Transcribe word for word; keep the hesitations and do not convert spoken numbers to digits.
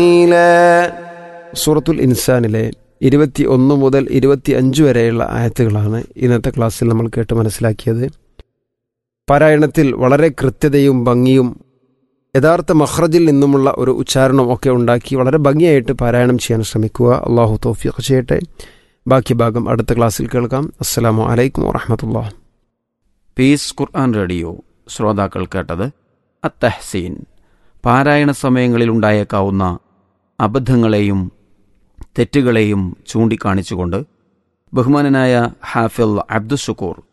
സൂറത്തുൽ ഇൻസാനിലെ ഇരുപത്തി ഒന്ന് മുതൽ ഇരുപത്തി അഞ്ച് വരെയുള്ള ആയത്തുകളാണ് ഇന്നത്തെ ക്ലാസ്സിൽ നമ്മൾ കേട്ട് മനസ്സിലാക്കിയത്. പാരായണത്തിൽ വളരെ കൃത്യതയും ഭംഗിയും യഥാർത്ഥ മഖ്റജിൽ നിന്നുമുള്ള ഒരു ഉച്ചാരണം ഒക്കെ ഉണ്ടാക്കി വളരെ ഭംഗിയായിട്ട് പാരായണം ചെയ്യാൻ ശ്രമിക്കുക. അള്ളാഹു തൗഫീഖ് ചെയ്യട്ടെ. ബാക്കി ഭാഗം അടുത്ത ക്ലാസ്സിൽ കേൾക്കാം. അസ്സലാമു അലൈക്കും വറഹ്മത്തുള്ളാഹി. പീസ് ഖുർആൻ റേഡിയോ ശ്രോതാക്കൾ കേട്ടത് അത്തഹ്സീൻ, പാരായണ സമയങ്ങളിൽ ഉണ്ടായേക്കാവുന്ന അബദ്ധങ്ങളെയും തെറ്റുകളെയും ചൂണ്ടിക്കാണിച്ചുകൊണ്ട് ബഹുമാനനായ ഹാഫിൽ അബ്ദുഷുക്കൂർ